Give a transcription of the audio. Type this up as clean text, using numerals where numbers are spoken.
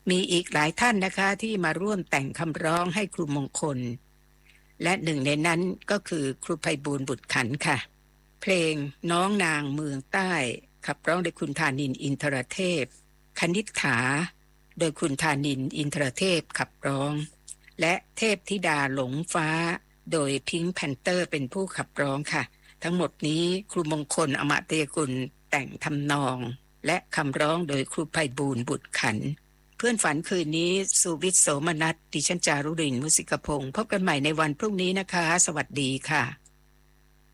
มีอีกหลายท่านนะคะที่มาร่วมแต่งคำร้องให้ครูมงคลและหนึ่งในนั้นก็คือครูไพบูลย์บุตรขันธ์ค่ะเพลงน้องนางเมืองใต้ขับร้องโดยคุณธานินทร์อินทรเทพคณิษฐาโดยคุณธานินทร์อินทรเทพขับร้องและเทพธิดาหลงฟ้าโดยพิงค์แพนเตอร์เป็นผู้ขับร้องค่ะทั้งหมดนี้ครูมงคลอมตยกุลแต่งทำนองและคำร้องโดยครูไพบูลย์บุตรขันธ์เพื่อนฝันคืนนี้สุวิทย์โสมนัสดิฉันจารุรินทร์มุสิกพงศ์พบกันใหม่ในวันพรุ่งนี้นะคะสวัสดีค่ะ